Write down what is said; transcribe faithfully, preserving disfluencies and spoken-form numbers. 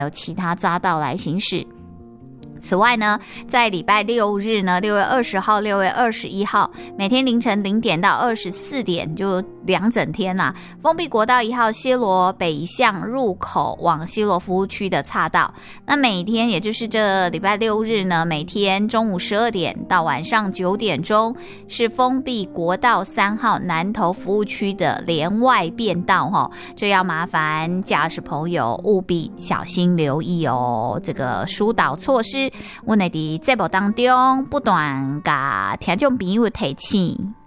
有其他匝道来行驶。此外呢，在礼拜六日呢，六月二十号、六月二十一号，每天凌晨零点到二十四点，就两整天啦、啊，封闭国道一号西螺北向入口往西螺服务区的岔道。那每天也就是这礼拜六日呢，每天中午十二点到晚上九点钟是封闭国道三号南投服务区的连外变道哈，这要麻烦驾驶朋友务必小心留意哦，这个疏导措施。我们在节目当中不断甲听众朋友提醒。